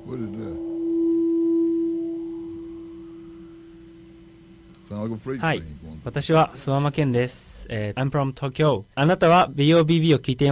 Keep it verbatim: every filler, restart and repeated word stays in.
What is that? Sound like a freight はい train going. 私は諏訪間健です、えー、I'm from Tokyo あなたは ビーオービービー を聞いています